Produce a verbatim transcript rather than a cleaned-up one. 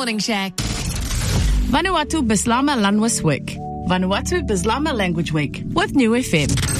Morning Shack. Vanuatu Bislama Lanwas Week. Vanuatu Bislama Language Week with New F M.